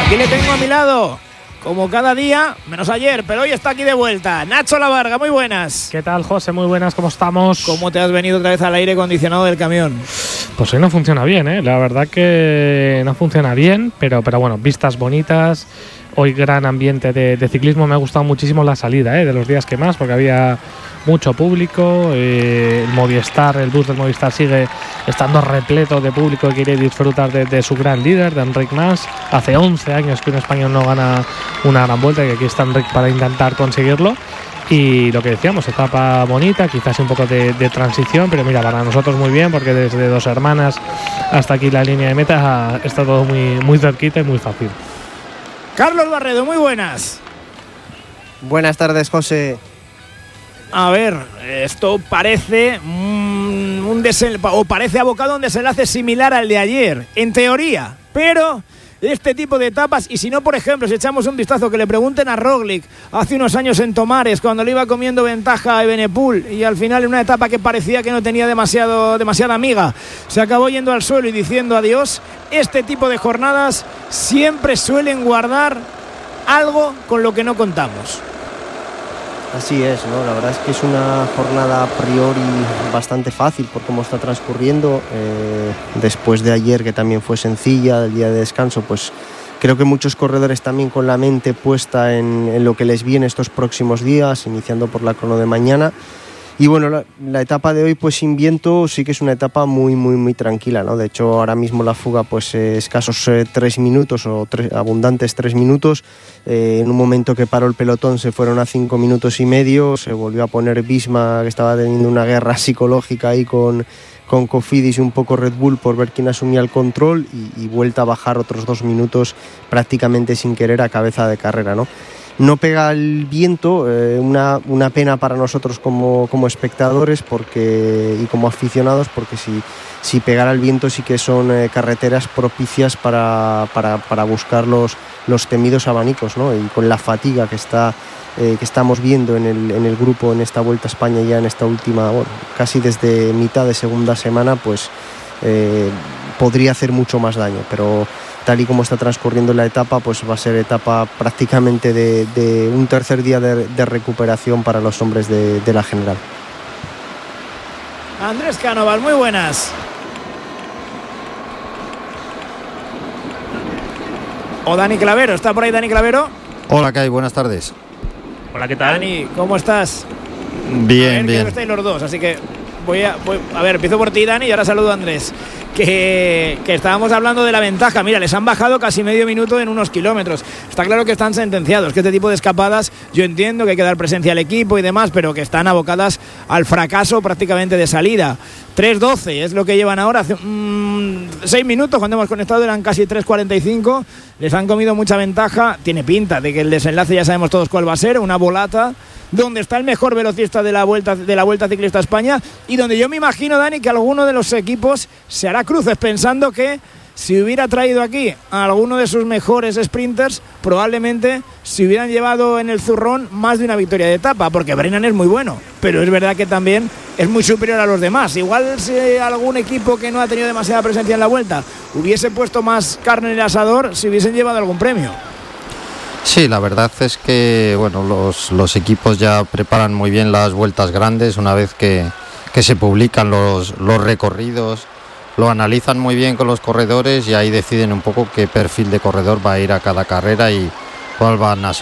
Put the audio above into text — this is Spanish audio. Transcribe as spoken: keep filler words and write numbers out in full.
Aquí le tengo a mi lado, como cada día, menos ayer, pero hoy está aquí de vuelta. Nacho Lavarga, muy buenas. ¿Qué tal, José? Muy buenas, ¿cómo estamos? ¿Cómo te has venido otra vez al aire acondicionado del camión? Pues hoy no funciona bien, ¿eh? La verdad que no funciona bien, pero, pero bueno, vistas bonitas. Hoy gran ambiente de, de ciclismo. Me ha gustado muchísimo la salida, ¿eh? De los días que más, porque había mucho público. Eh, el Movistar, el bus del Movistar sigue estando repleto de público que quiere disfrutar de, de su gran líder, de Enric Mas. Hace once años que un español no gana una gran vuelta y aquí está Enric para intentar conseguirlo. Y lo que decíamos, etapa bonita, quizás un poco de, de transición, pero mira, para nosotros muy bien, porque desde Dos Hermanas hasta aquí la línea de meta está todo muy, muy cerquita y muy fácil. Carlos Barredo, muy buenas. Buenas tardes, José. A ver, esto parece mmm, un desel- o parece abocado a un desenlace similar al de ayer, en teoría, pero este tipo de etapas, y si no, por ejemplo, si echamos un vistazo, que le pregunten a Roglic hace unos años en Tomares, cuando le iba comiendo ventaja a Evenepoel y al final en una etapa que parecía que no tenía demasiado, demasiada amiga, se acabó yendo al suelo y diciendo adiós. Este tipo de jornadas siempre suelen guardar algo con lo que no contamos. Así es, ¿no? La verdad es que es una jornada a priori bastante fácil por cómo está transcurriendo. Eh, después de ayer, que también fue sencilla, del día de descanso, pues creo que muchos corredores también con la mente puesta en, en lo que les viene estos próximos días, iniciando por la crono de mañana. Y bueno, la, la etapa de hoy, pues sin viento, sí que es una etapa muy, muy, muy tranquila, ¿no? De hecho, ahora mismo la fuga, pues eh, escasos eh, tres minutos o tres, abundantes tres minutos. Eh, en un momento que paró el pelotón se fueron a cinco minutos y medio. Se volvió a poner Visma, que estaba teniendo una guerra psicológica ahí con, con Cofidis y un poco Red Bull por ver quién asumía el control. Y, y vuelta a bajar otros dos minutos prácticamente sin querer a cabeza de carrera, ¿no? No pega el viento, eh, una, una pena para nosotros como, como espectadores porque, y como aficionados, porque si, si pegara el viento sí que son eh, carreteras propicias para, para, para buscar los, los temidos abanicos, ¿no? Y con la fatiga que, está, eh, que estamos viendo en el, en el grupo en esta Vuelta a España ya en esta última, bueno, casi desde mitad de segunda semana, pues eh, podría hacer mucho más daño, pero tal y como está transcurriendo la etapa, pues va a ser etapa prácticamente de, de un tercer día de, de recuperación para los hombres de, de la general. Andrés Cánovas, muy buenas. O Dani Clavero, ¿está por ahí Dani Clavero? Hola, ¿qué hay? Buenas tardes. Hola, ¿qué tal? Dani, ¿cómo estás? Bien, a ver, bien. Creo que estáis los dos, así que voy a, voy, a ver, empiezo por ti, Dani, y ahora saludo a Andrés. Que, que estábamos hablando de la ventaja. Mira, les han bajado casi medio minuto en unos kilómetros. Está claro que están sentenciados, que este tipo de escapadas, yo entiendo que hay que dar presencia al equipo y demás, pero que están abocadas al fracaso prácticamente de salida. tres doce es lo que llevan ahora. Hace mmm, seis minutos cuando hemos conectado eran casi tres cuarenta y cinco. Les han comido mucha ventaja. Tiene pinta de que el desenlace ya sabemos todos cuál va a ser, una volata donde está el mejor velocista de la Vuelta de la Vuelta Ciclista a España y donde yo me imagino, Dani, que alguno de los equipos se hará cruces pensando que si hubiera traído aquí a alguno de sus mejores sprinters, probablemente se hubieran llevado en el zurrón más de una victoria de etapa, porque Brennan es muy bueno, pero es verdad que también es muy superior a los demás. Igual si algún equipo que no ha tenido demasiada presencia en la Vuelta hubiese puesto más carne en el asador, si hubiesen llevado algún premio. Sí, la verdad es que bueno, los, los equipos ya preparan muy bien las vueltas grandes. Una vez que, que se publican los, los recorridos, lo analizan muy bien con los corredores y ahí deciden un poco qué perfil de corredor va a ir a cada carrera y cuál van a ser